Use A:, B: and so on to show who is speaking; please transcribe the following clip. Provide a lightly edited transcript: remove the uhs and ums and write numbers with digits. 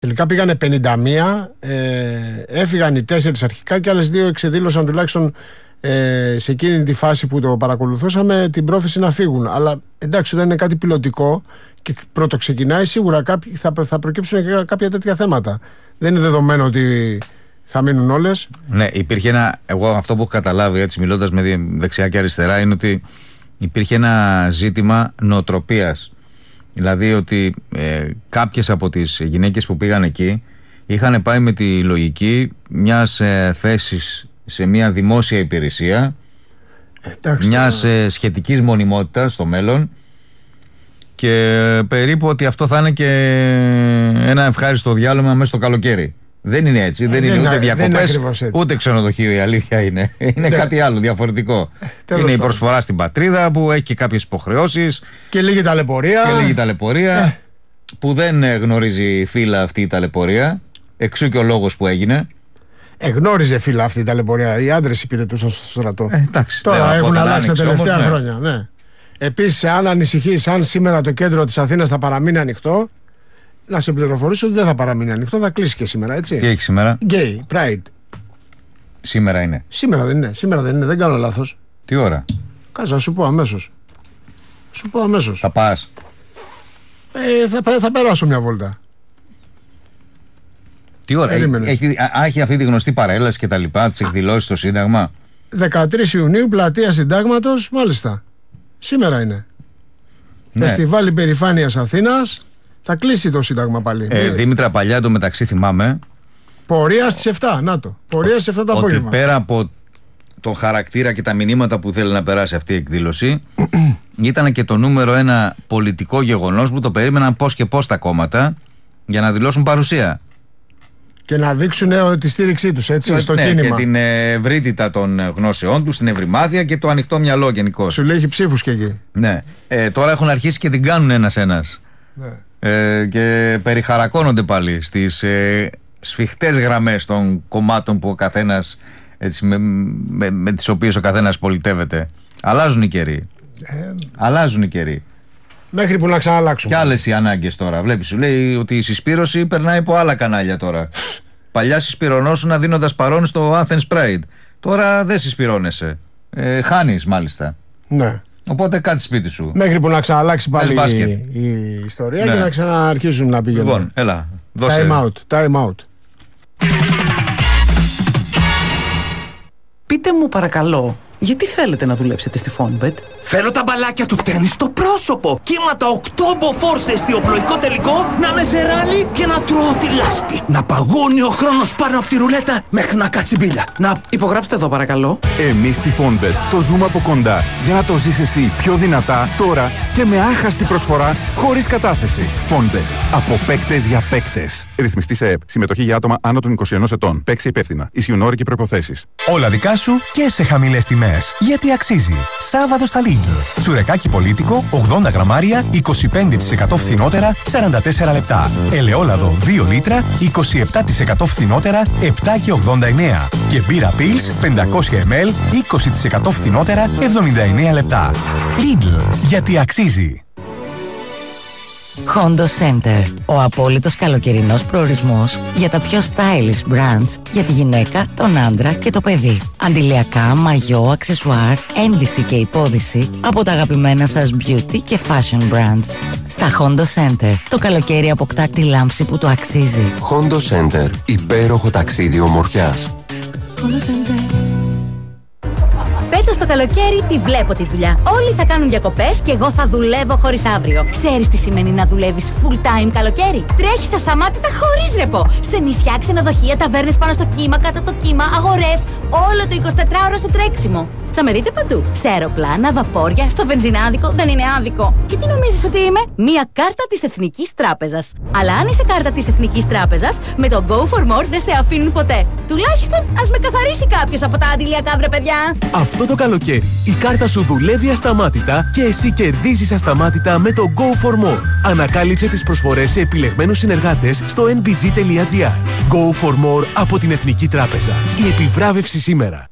A: Τελικά πήγανε 51, έφυγαν οι 4 αρχικά και άλλες 2 εξεδήλωσαν τουλάχιστον σε εκείνη τη φάση που το παρακολουθούσαμε την πρόθεση να φύγουν. Αλλά εντάξει, δεν είναι κάτι πιλωτικό και πρώτο ξεκινάει, σίγουρα θα προκύψουν και κάποια τέτοια θέματα. Δεν είναι δεδομένο ότι θα μείνουν όλες. Ναι,
B: υπήρχε εγώ αυτό που έχω καταλάβει έτσι μιλώντας με δεξιά και αριστερά είναι ότι υπήρχε ένα ζήτημα νοοτροπίας. Δηλαδή ότι κάποιες από τις γυναίκες που πήγαν εκεί είχαν πάει με τη λογική μιας θέσης σε μια δημόσια υπηρεσία, μιας σχετικής μονιμότητας στο μέλλον, και περίπου ότι αυτό θα είναι και ένα ευχάριστο διάλειμμα μέσα στο καλοκαίρι. Δεν είναι έτσι, δεν είναι ούτε διακοπές ούτε ξενοδοχείο, η αλήθεια είναι. Είναι κάτι άλλο διαφορετικό. Είναι η προσφορά στην πατρίδα που έχει και κάποιες υποχρεώσεις
A: και λίγη ταλαιπωρία,
B: που δεν γνωρίζει φύλλα αυτή η ταλαιπωρία, εξού και ο λόγος που έγινε.
A: Γνώριζε φύλλα αυτή η ταλαιπωρία. Οι άντρες υπηρετούσαν στο στρατό.
B: Εντάξει,
A: τώρα έχουν αλλάξει τα τελευταία χρόνια. Ναι. Επίσης, αν ανησυχείς, αν σήμερα το κέντρο της Αθήνας θα παραμείνει ανοιχτό, να σε πληροφορήσω ότι δεν θα παραμείνει ανοιχτό, θα κλείσει και σήμερα, έτσι.
B: Τι έχει σήμερα?
A: Gay Pride.
B: Σήμερα είναι.
A: Σήμερα δεν είναι, δεν κάνω λάθος.
B: Τι ώρα?
A: Κάτσε να σου πω αμέσως.
B: Θα πας?
A: Θα περάσω μια βόλτα.
B: Τι ώρα? Έχει αυτή τη γνωστή παρέλαση και τα λοιπά, τις εκδηλώσεις στο Σύνταγμα.
A: 13 Ιουνίου, πλατεία Συντάγματος, μάλιστα. Σήμερα είναι. Ναι. Φεστιβάλ Υπερηφάνειας Αθήνας. Θα κλείσει το Σύνταγμα πάλι.
B: Δήμητρα, παλιά εντωμεταξύ θυμάμαι.
A: Πορεία στις 7. Να το. Πορεία στις 7 το απόγευμα.
B: Ότι πέρα από τον χαρακτήρα και τα μηνύματα που θέλει να περάσει αυτή η εκδήλωση, ήταν και το νούμερο 1 πολιτικό γεγονός που το περίμεναν πώς και πώς τα κόμματα για να δηλώσουν παρουσία.
A: Και να δείξουν τη στήριξή τους, έτσι, στο κίνημα.
B: Και την ευρύτητα των γνώσεών τους, την ευρυμάθεια και το ανοιχτό μυαλό γενικώς.
A: Σου λέει έχει ψήφους και εκεί.
B: Ναι. Τώρα έχουν αρχίσει και την κάνουν ένας-ένας. Ναι. Και περιχαρακώνονται πάλι στις σφιχτές γραμμές των κομμάτων που ο καθένας, έτσι, με τις οποίες ο καθένας πολιτεύεται. Αλλάζουν οι καιροί.
A: Μέχρι που να ξαναλλάξουν.
B: Και άλλες οι ανάγκες τώρα. Βλέπεις, σου λέει ότι η συσπήρωση περνάει από άλλα κανάλια τώρα. Παλιά συσπυρωνόσουν δίνοντας παρόν στο Athens Pride. Τώρα δεν συσπυρώνεσαι. Χάνεις μάλιστα.
A: Ναι.
B: Οπότε κάτσε σπίτι σου.
A: Μέχρι που να ξαναλλάξει πάλι η ιστορία, ναι, και να ξαναρχίσουν να πηγαίνουν.
B: Λοιπόν, έλα. Δώσε.
A: Time out.
C: Πείτε μου παρακαλώ, γιατί θέλετε να δουλέψετε στη Fonbet?
D: Θέλω τα μπαλάκια του τέννις στο πρόσωπο. Κύματα 8 μποφόρ σε εστιοπλοϊκό τελικό, να με ζεράνει και να τρώω τη λάσπη. Να παγώνει ο χρόνος πάνω από τη ρουλέτα μέχρι να κάτσει μπίλια.
C: Υπογράψτε εδώ παρακαλώ.
E: Εμείς στη Fonbet το ζούμε από κοντά για να το ζεις εσύ πιο δυνατά τώρα και με άχαστη προσφορά χωρίς κατάθεση. Fonbet. Από παίκτες για παίκτες. Ρυθμιστή σε ΕΕΠ. Συμμετοχή για άτομα άνω των 21 ετών. Παίξε υπεύθυνα. Ισιουν όροι και προϋποθέσεις.
F: Όλα δικά σου και σε χαμηλές τιμές. Γιατί αξίζει. Σάββατο στα Lidl. Σουρεκάκι πολίτικο 80 γραμμάρια 25% φθηνότερα 44 λεπτά. Ελαιόλαδο 2 λίτρα 27% φθηνότερα 7,89. Και μπύρα Pils 500 ml 20% φθηνότερα 79 λεπτά. Lidl. Γιατί αξίζει.
G: Hondo Center. Ο απόλυτος καλοκαιρινός προορισμός για τα πιο stylish brands για τη γυναίκα, τον άντρα και το παιδί. Αντιλιακά, μαγιό, αξεσουάρ, ένδυση και υπόδυση από τα αγαπημένα σας beauty και fashion brands. Στα Hondo Center το καλοκαίρι αποκτά τη λάμψη που το αξίζει.
H: Hondo Center. Υπέροχο ταξίδι ομορφιάς.
G: Hondo Center.
I: Φέτος το καλοκαίρι τη βλέπω τη δουλειά. Όλοι θα κάνουν διακοπές και εγώ θα δουλεύω χωρίς αύριο. Ξέρεις τι σημαίνει να δουλεύεις full time καλοκαίρι? Τρέχεις ασταμάτητα χωρίς ρεπό. Σε νησιά, ξενοδοχεία, ταβέρνες πάνω στο κύμα, κάτω από το κύμα, αγορές. Όλο το 24ωρο στο τρέξιμο. Θα με δείτε παντού. Σε αεροπλάνα, βαπόρια, στο βενζινάδικο. Δεν είναι άδικο. Και τι νομίζεις ότι είμαι? Μία κάρτα της Εθνικής Τράπεζας. Αλλά αν είσαι κάρτα της Εθνικής Τράπεζας, με το Go for More δεν σε αφήνουν ποτέ. Τουλάχιστον ας με καθαρίσει κάποιος από τα αντιλιακά, βρε παιδιά.
J: Αυτό το καλοκαίρι η κάρτα σου δουλεύει ασταμάτητα και εσύ κερδίζεις ασταμάτητα με το Go for More. Ανακάλυψε τις προσφορές σε επιλεγμένους συνεργάτες στο nbg.gr. Go for More από την Εθνική Τράπεζα. Η επιβράβευση σήμερα.